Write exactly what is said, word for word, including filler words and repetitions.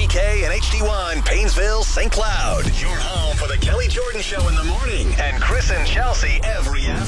K and H D one, Painesville, Saint Cloud. Your home for the Kelly Jordan Show in the morning and Chris and Chelsea every afternoon.